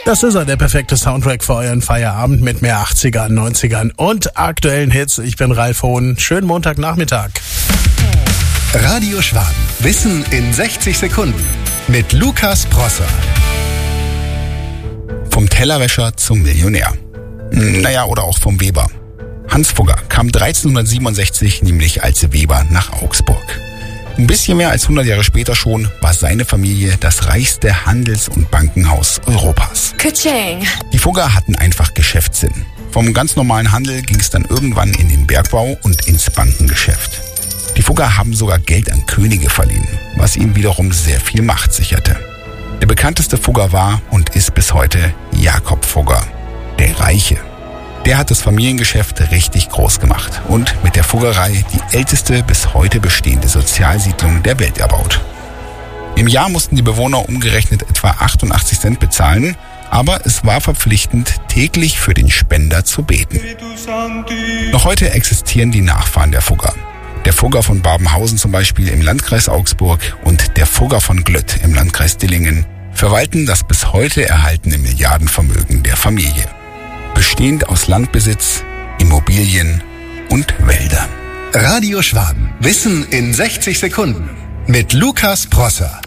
Das ist er, der perfekte Soundtrack für euren Feierabend mit mehr 80ern, 90ern und aktuellen Hits. Ich bin Ralf Hohn. Schönen Montagnachmittag. Radio Schwaben. Wissen in 60 Sekunden. Mit Lukas Prosser. Vom Tellerwäscher zum Millionär. Naja, oder auch vom Weber. Hans Fugger kam 1367 nämlich als Weber nach Augsburg. Ein bisschen mehr als 100 Jahre später schon war seine Familie das reichste Handels- und Bankenhaus Europas. Ka-ching. Die Fugger hatten einfach Geschäftssinn. Vom ganz normalen Handel ging es dann irgendwann in den Bergbau und ins Bankengeschäft. Die Fugger haben sogar Geld an Könige verliehen, was ihnen wiederum sehr viel Macht sicherte. Der bekannteste Fugger war und ist bis heute Jakob Fugger, der Reiche. Der hat das Familiengeschäft richtig groß gemacht und mit der Fuggerei die älteste bis heute bestehende Sozialsiedlung der Welt erbaut. Im Jahr mussten die Bewohner umgerechnet etwa 88 Cent bezahlen, aber es war verpflichtend, täglich für den Spender zu beten. Noch heute existieren die Nachfahren der Fugger. Der Fugger von Babenhausen zum Beispiel im Landkreis Augsburg und der Fugger von Glött im Landkreis Dillingen verwalten das bis heute erhaltene Milliardenvermögen der Familie. Bestehend aus Landbesitz, Immobilien und Wäldern. Radio Schwaben. Wissen in 60 Sekunden. Mit Lukas Prosser.